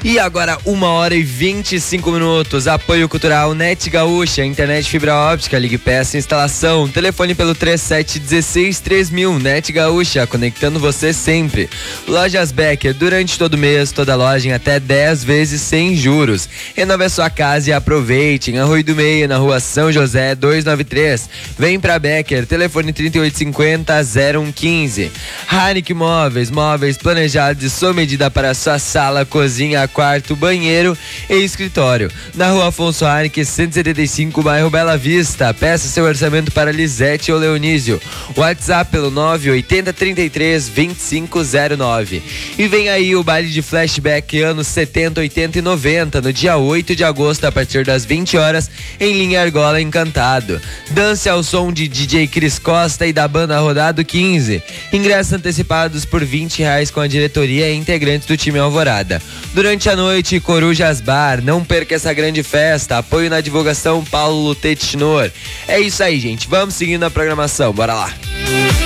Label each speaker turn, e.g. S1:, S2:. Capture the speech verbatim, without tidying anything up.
S1: E agora, uma hora e vinte e cinco minutos. Apoio Cultural Net Gaúcha, internet fibra óptica, ligue peça instalação. Telefone pelo trinta e sete dezesseis três mil. Net Gaúcha, conectando você sempre. Lojas Becker, durante todo mês, toda loja em até dez vezes sem juros. Renove a sua casa e aproveite. Em Arroio do Meio, na rua São José duzentos e noventa e três. Vem pra Becker, telefone trinta e oito cinquenta zero um quinze. Heineken Móveis, móveis planejados e sob medida para sua sala, cozinha, quarto, banheiro e escritório. Na rua Afonso Heineken, cento e setenta e cinco, bairro Bela Vista. Peça seu orçamento para Lisete ou Leonísio. WhatsApp pelo nove oito zero trinta e três vinte e cinco zero nove. E vem aí o baile de flashback anos setenta, oitenta e noventa, no dia oito de agosto, a partir das vinte horas, em linha Argola Encantado. Dance ao som de D J Cris Costa e da banda Rodado quinze. Ingressos antecipados por vinte reais com a diretoria e integrantes do time Alvorada. Durante a noite, Corujas Bar. Não perca essa grande festa. Apoio na divulgação Paulo Lutete Schnur. É isso aí, gente. Vamos seguindo a programação. Bora lá.